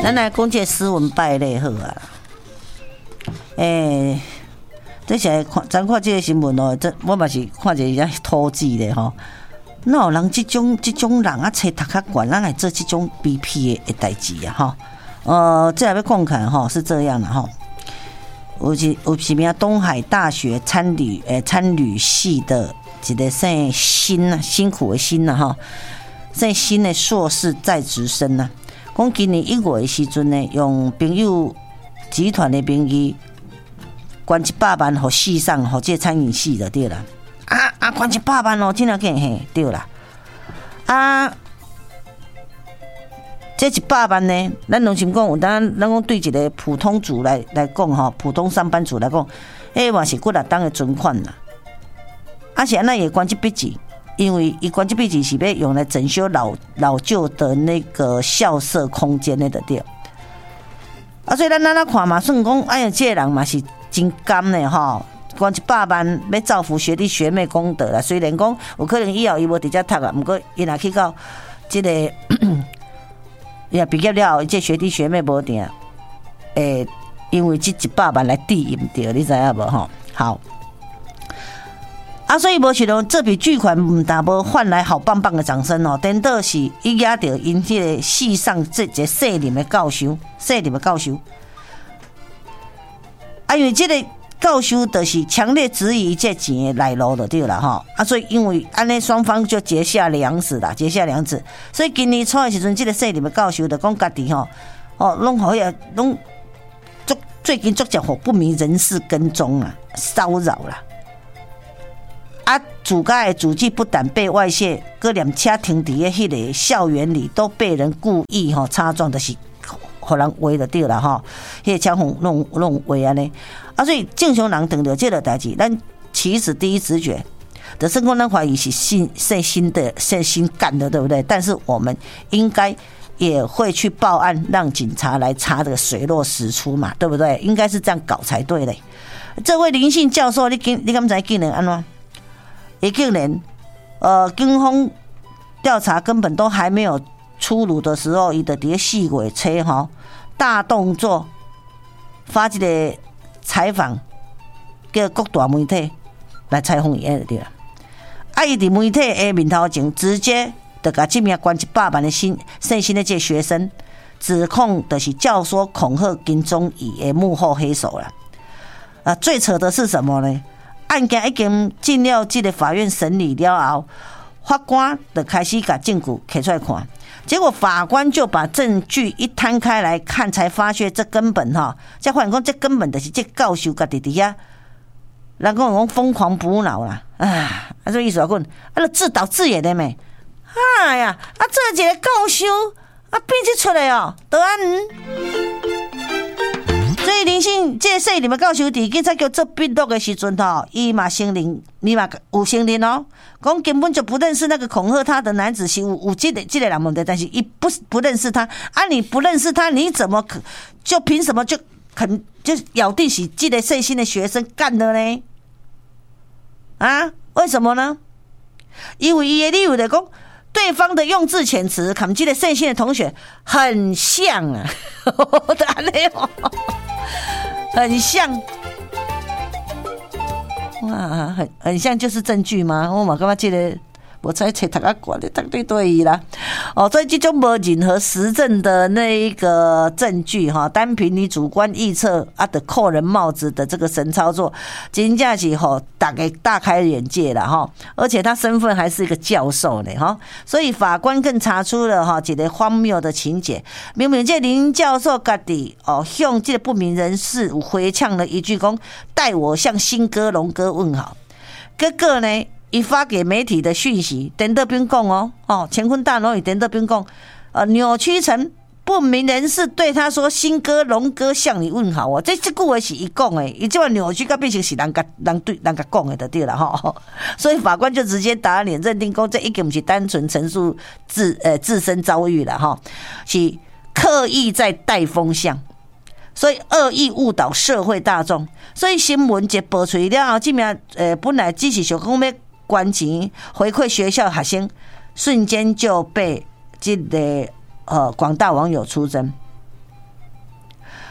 咱来讲这斯文败类好啊。这是咱看这个新闻哦，我嘛是看一个土字的吼。哪有人这种人啊，册读较悬，咱来做这种卑鄙的代志啊吼。这要讲看吼是这样的吼。有一名东海大学参旅系的一个姓辛啊，辛苦的辛啊哈，姓辛的硕士在职生啊，讲今年1月的时阵呢，用朋友集团的名义，捐100万给系上，给这餐饮系的对啦。捐100万哦，真的给嘿对啦。这100万呢，咱拢先讲，咱讲对一个普通族来讲吼，普通上班族来讲，嘛是几啊档的存款啦。是安那也捐这笔钱，因为伊捐这笔钱是要用来整修老旧的那个校舍空间的对。所以咱看嘛，算讲，哎呀，这个人嘛是真甘的吼，捐100万要造福学弟学妹功德啦。虽然讲有可能以后伊无直接读啊，不过伊若去到这个。也毕业了，这学弟学妹无定，因为这100万来抵用掉，你知影无吼？好，所以无想到这笔巨款唔但无换来好棒棒的掌声哦，颠倒是伊压着因这个系上这一个细林的教授，因为这个教授就是强烈质疑这钱的来路就对了哈，所以因为安尼双方就结下梁子，所以今年初的时阵，这个姓林的教授就讲家己拢好也拢最近足接互不明人士跟踪啊，骚扰啦。自家的足迹不但被外泄，搁连车停伫的迄个校园里都被人故意擦撞，就是互人围就对了哈，迄个车红弄围安尼。所以正常人碰到这个代志，咱其实第一直觉的生活，咱怀疑是姓辛干的，对不对？但是我们应该也会去报案，让警察来查这个水落石出嘛，对不对？应该是这样搞才对嘞。这位林姓教授，你敢知竟然安怎？也竟然警方调查根本都还没有出炉的时候，伊就伫4月初吼大动作发一个采访，叫各大媒体来采访伊就对了。伊伫媒体的面头前直接就甲这名捐100万的姓辛的这学生指控，就是教唆恐吓金钟乙的幕后黑手了。最扯的是什么呢？案件已经进了这个法院审理了后，法官就开始把证据摕出来看，结果法官就把证据一摊开来看，才发现这根本才发现讲这根本就是这教授家己伫遐，人讲疯狂补脑啦，所以意思讲，就自导自演的咩？哎呀，这一个教授变这出来哦，答案。所以林姓这细林的教授伫警察局做笔录的时阵伊嘛承认，你嘛有承认哦，讲根本就不认识那个恐吓他的男子，是有这个人问题，但是伊不认识他你不认识他，你怎么就凭什么就咬定是这个细心的学生干的呢？为什么呢？因为伊的理由就讲，对方的用字遣词，跟这个细心的同学很像啊，很像，哇，很像就是证据吗？我嘛感觉这个我猜册读啊悬的读对伊啦。所以这种无任何实证的那一个证据单凭你主观臆测的扣人帽子的这个神操作，真正是大家大开眼界了而且他身份还是一个教授呢所以法官更查出了一个荒谬的情节，明明这林教授家己向这个不明人士回呛了一句讲带我向新哥龙哥问好，结果呢伊发给媒体的讯息，陈德斌讲乾坤大挪移陈德斌讲，扭曲成不明人士对他说：“新哥、龙哥向你问好。”这句话是伊讲的，伊这么扭曲，甲变成是人对人家讲的就对了所以法官就直接打脸，认定讲这已经不是单纯陈述自身遭遇了是刻意在带风向，所以恶意误导社会大众。所以新闻一爆出了后，这名本来只是想讲要捐钱回馈学校学生，瞬间就被这个广大网友出征。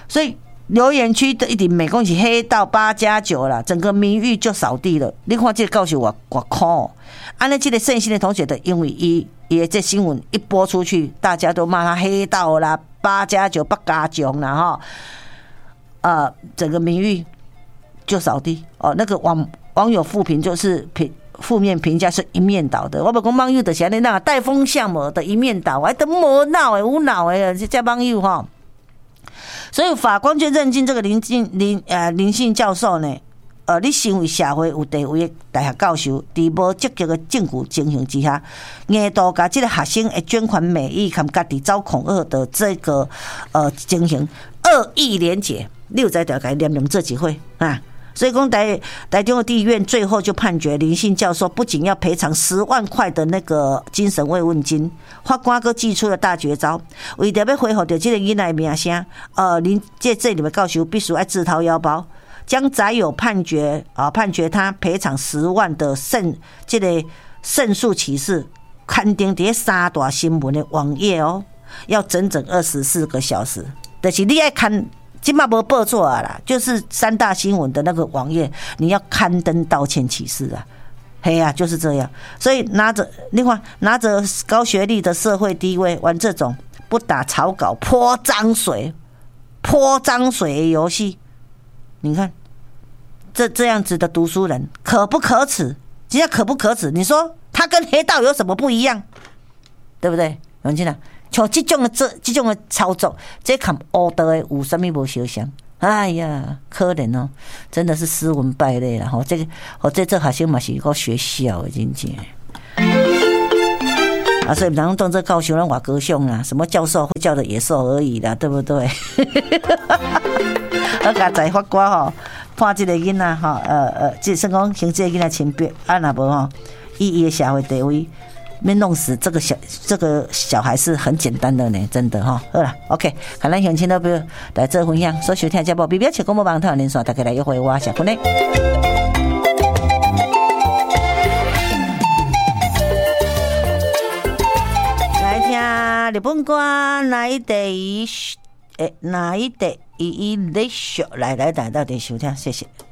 所以留言区的一定美讲是黑道8+9啦，整个名誉就扫地了。你看这个教授我靠，安尼这个圣心的同学的，因为伊的这新闻一播出去，大家都骂他黑道啦，8+9啦哈，整个名誉就扫地哦。那个网友负评就是负面评价是一面倒的。我不讲网友就是安尼那带风向嘛的一面倒，还都无脑的无脑的这网友哈。所以法官就认定这个林姓教授呢，你身为社会有地位的大学教授，在无积极的证据情形之下，硬度把这个学生的捐款美意和家己遭恐吓的这个情形恶意连结，你有知道该念这几回啊？所以讲台中的地院最后就判决林姓教授不仅要赔偿10万块的那个精神慰问金，法官还寄出了大绝招，为了要恢复到这个囡仔的名声，这里面教授必须要自掏腰包，将载有判决他赔偿10万的这个胜诉启事刊登在3大新闻的网页哦，要整整24个小时，就是你要看。现在没报错啦，就是3大新闻的那个网页，你要刊登道歉启事啊，嘿呀，就是这样。所以拿着高学历的社会地位玩这种不打草稿泼脏水的游戏，你看这样子的读书人可不可耻？人家可不可耻？你说他跟黑道有什么不一样？对不对？文清啊。像这种的操作，这跟黑道的有什么不相像？哎呀，可怜哦，真的是斯文败类了。这学生嘛是个学校的真正。所以不能当这高雄人话高雄啦，什么教授会叫的野兽而已啦，对不对？甲财法官判这个囡仔即算讲行这个囡仔轻别，若无以伊的社会地位。没弄死这个小孩是很简单的呢，真的哈。好啦 ，OK， 看咱乡亲都不来做分享，所收听节目，别别切广播网台连线，大家来约会我下坤嘞。来听日本歌，哪一地？哪一地？来到底收听，谢谢。